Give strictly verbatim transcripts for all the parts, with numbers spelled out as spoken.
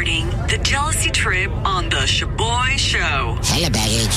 Starting the jealousy trip on the Shaboy Show. Hello, baggage.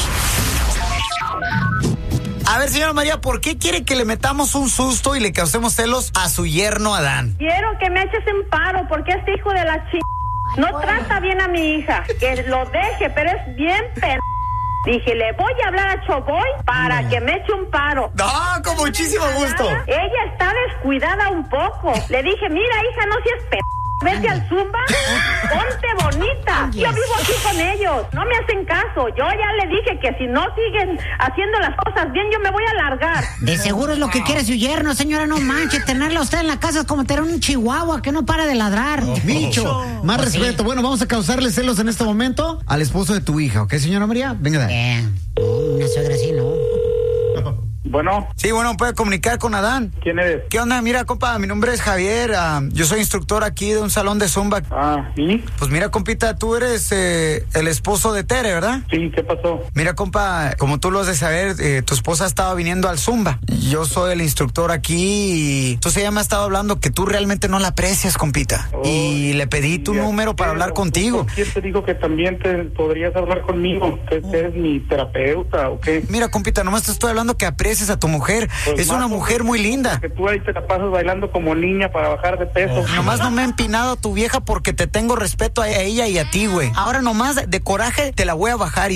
A ver, señora María, ¿por qué quiere que le metamos un susto y le causemos celos a su yerno Adán? Quiero que me eches en paro porque este hijo de la ch... no bueno. trata bien a mi hija. Que lo deje, pero es bien pen... Dije, le voy a hablar a Choboy para no. que me eche un paro. No, con muchísimo gusto. Ella está descuidada un poco. Le dije, mira, hija, no seas p... Vete al Zumba, ponte bonita. Yo vivo aquí con ellos, no me hacen caso. Yo ya le dije que si no siguen haciendo las cosas bien, yo me voy a largar. De seguro es lo que quiere su yerno, señora, no manche. Tenerla usted en la casa es como tener un chihuahua que no para de ladrar. Oh, bicho, más pues respeto. Sí. Bueno, vamos a causarle celos en este momento al esposo de tu hija, ¿ok, señora María? Venga, dale. Eh, no, una suegra así, ¿no? Bueno. Sí, bueno, puede comunicar con Adán. ¿Quién eres? ¿Qué onda? Mira, compa, mi nombre es Javier. Uh, yo soy instructor aquí de un salón de Zumba. Ah, ¿y? Pues mira, compita, tú eres eh, el esposo de Tere, ¿verdad? Sí, ¿qué pasó? Mira, compa, como tú lo has de saber, eh, tu esposa estaba viniendo al Zumba. Yo soy el instructor aquí y entonces ella me ha estado hablando que tú realmente no la aprecias, compita. Oh, y le pedí tu número para hablar contigo. ¿Quién te dijo que también te podrías hablar conmigo? ¿Que oh. eres mi terapeuta o qué? Mira, compita, nomás te estoy hablando que aprecies a tu mujer. Pues es una mujer muy linda. Que tú ahí te la pasas bailando como niña para bajar de peso. Oh. Nomás no me he empinado a tu vieja porque te tengo respeto a ella y a ti, güey. Ahora nomás de coraje te la voy a bajar.